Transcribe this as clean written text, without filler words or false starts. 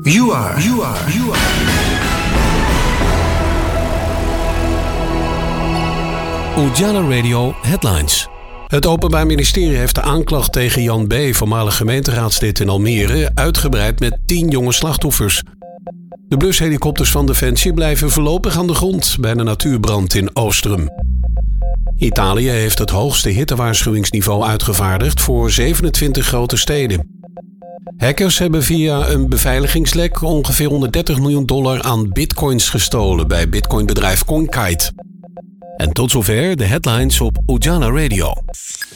You are. Ujala Radio Headlines. Het Openbaar Ministerie heeft de aanklacht tegen Jan B., voormalig gemeenteraadslid in Almere, uitgebreid met 10 jonge slachtoffers. De blushelikopters van Defensie blijven voorlopig aan de grond bij de natuurbrand in Oostrum. Italië heeft het hoogste hittewaarschuwingsniveau uitgevaardigd voor 27 grote steden. Hackers hebben via een beveiligingslek ongeveer $130 miljoen aan bitcoins gestolen bij bitcoinbedrijf CoinKite. En tot zover de headlines op Ujala Radio.